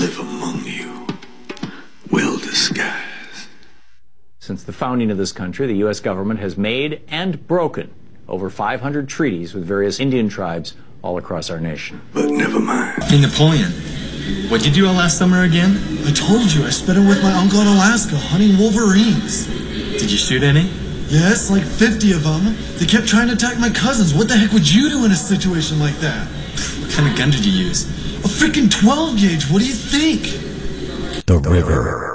live among you, well disguised. Since the founding of this country, the U.S. government has made and broken over 500 treaties with various Indian tribes all across our nation. But never mind. Hey, Napoleon, what did you do all last summer again? I told you, I spent it with my uncle in Alaska, hunting wolverines. Did you shoot any? Yes, like 50 of them. They kept trying to attack my cousins. What the heck would you do in a situation like that? What kind of gun did you use? A freaking 12 gauge. What do you think? The River.